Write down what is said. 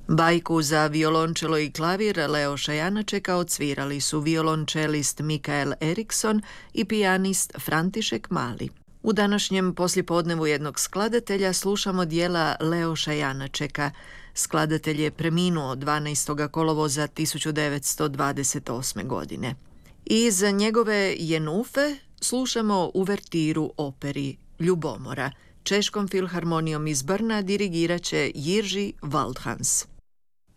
Bajku za violončelo i klavir Leoša Janačeka odsvirali su violončelist Mikael Eriksson i pijanist František Mali. U današnjem poslijepodnevu jednog skladatelja slušamo dijela Leoša Janačeka. Skladatelj je preminuo 12. kolovoza 1928. godine. Iz njegove Jenufe slušamo uvertiru operi Ljubomora. Češkom filharmonijom iz Brna dirigirat će Jiří Waldhans.